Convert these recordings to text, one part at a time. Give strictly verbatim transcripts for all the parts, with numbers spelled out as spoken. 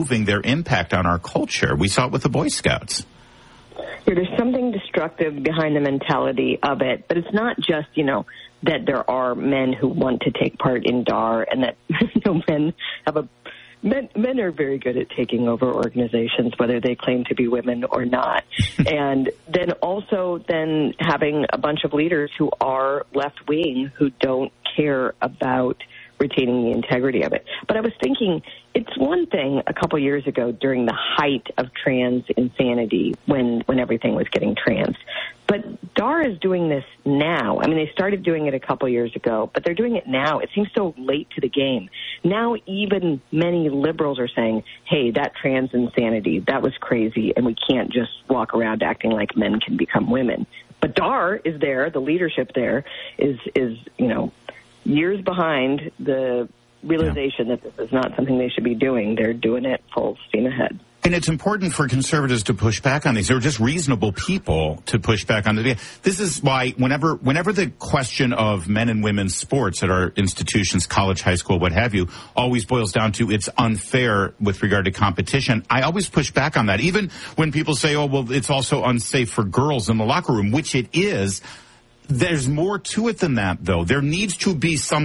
removing their impact on our culture. We saw it with the Boy Scouts. Yeah, there's something destructive behind the mentality of it, but it's not just, you know, that there are men who want to take part in D A R and that you know, men have a men men are very good at taking over organizations, whether they claim to be women or not. And then also then having a bunch of leaders who are left wing who don't care about retaining the integrity of it. But I was thinking, it's one thing a couple years ago during the height of trans insanity when, when everything was getting trans. But D A R is doing this now. I mean, they started doing it a couple years ago, but they're doing it now. It seems so late to the game. Now even many liberals are saying, hey, that trans insanity, that was crazy, and we can't just walk around acting like men can become women. But D A R is there, the leadership there is, is you know, years behind the realization yeah. that this is not something they should be doing. They're doing it full steam ahead. And it's important for conservatives to push back on these. They're just reasonable people to push back on the. This is why whenever, whenever the question of men and women's sports at our institutions, college, high school, what have you, always boils down to it's unfair with regard to competition, I always push back on that. Even when people say, oh, well, it's also unsafe for girls in the locker room, which it is. There's more to it than that, though. There needs to be some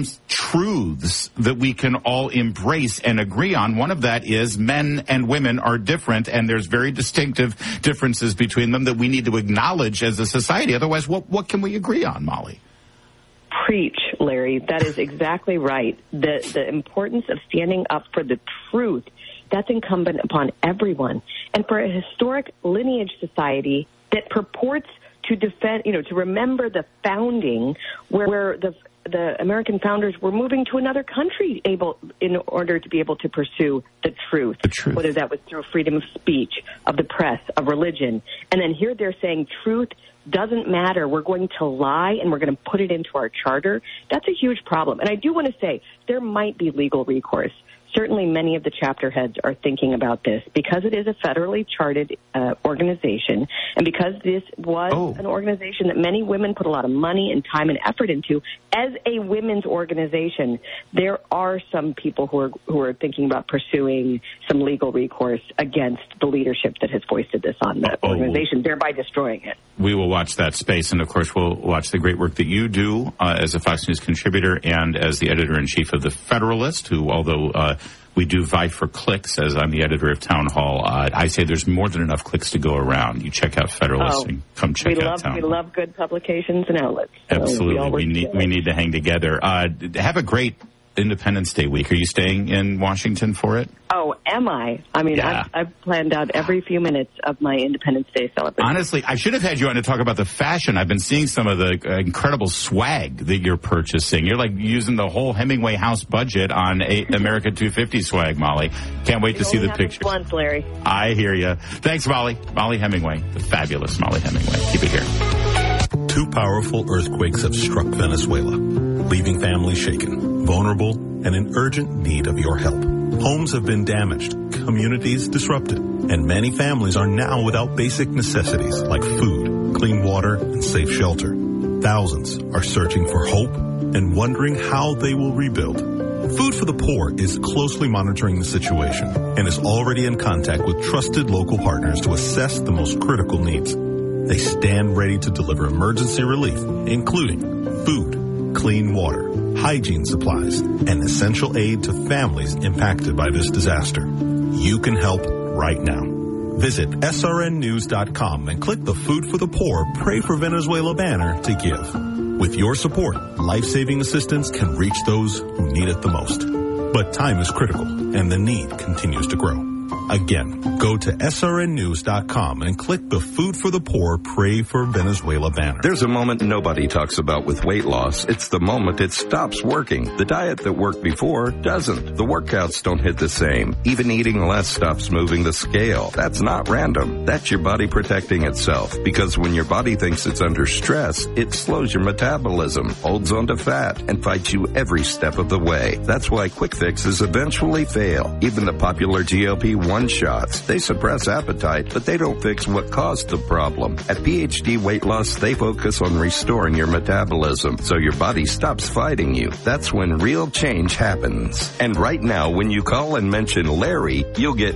truths that we can all embrace and agree on. One of that is men and women are different, and there's very distinctive differences between them that we need to acknowledge as a society. Otherwise, what, what can we agree on, Molly? Preach, Larry. That is exactly right. The, the importance of standing up for the truth, that's incumbent upon everyone. And for a historic lineage society that purports to defend, you know, to remember the founding, where, where the the American founders were moving to another country able in order to be able to pursue the truth, the truth, whether that was through freedom of speech, of the press, of religion. And then here they're saying truth doesn't matter. We're going to lie and we're going to put it into our charter. That's a huge problem. And I do want to say there might be legal recourse. Certainly many of the chapter heads are thinking about this because it is a federally chartered uh, organization, and because this was oh. an organization that many women put a lot of money and time and effort into. As a women's organization, there are some people who are who are thinking about pursuing some legal recourse against the leadership that has foisted this on the oh. organization, thereby destroying it. We will watch that space, and of course we'll watch the great work that you do uh, as a Fox News contributor and as the editor-in-chief of The Federalist, who, although uh, we do vie for clicks, as I'm the editor of Town Hall, uh, I say there's more than enough clicks to go around. You check out Federalist oh, and come check we out love, Town We Hall. love good publications and outlets. So Absolutely. We, we need we need to hang together. Uh, have a great Independence Day week. Are you staying in Washington for it? Oh, am I? I mean, yeah. I've, I've planned out every few minutes of my Independence Day celebration. Honestly, I should have had you on to talk about the fashion. I've been seeing some of the uh, incredible swag that you're purchasing. You're like using the whole Hemingway house budget on a America two fifty swag, Molly. Can't wait we to see the pictures. pictures. Once, Larry. I hear you. Thanks, Molly. Molly Hemingway, the fabulous Molly Hemingway. Keep it here. Two powerful earthquakes have struck Venezuela, leaving families shaken, vulnerable, and in urgent need of your help. Homes have been damaged, communities disrupted, and many families are now without basic necessities like food, clean water, and safe shelter. Thousands are searching for hope and wondering how they will rebuild. Food for the Poor is closely monitoring the situation and is already in contact with trusted local partners to assess the most critical needs. They stand ready to deliver emergency relief, including food, clean water, hygiene supplies, and essential aid to families impacted by this disaster. You can help right now. Visit S R N news dot com and click the Food for the Poor Pray for Venezuela banner to give. With your support, life-saving assistance can reach those who need it the most. But time is critical, and the need continues to grow. Again, go to S R N news dot com and click the Food for the Poor Pray for Venezuela banner. There's a moment nobody talks about with weight loss. It's the moment it stops working. The diet that worked before doesn't. The workouts don't hit the same. Even eating less stops moving the scale. That's not random. That's your body protecting itself. Because when your body thinks it's under stress, it slows your metabolism, holds onto fat, and fights you every step of the way. That's why quick fixes eventually fail. Even the popular G L P one shots. They suppress appetite, but they don't fix what caused the problem. At P H D Weight Loss, they focus on restoring your metabolism so your body stops fighting you. That's when real change happens. And right now, when you call and mention Larry, you'll get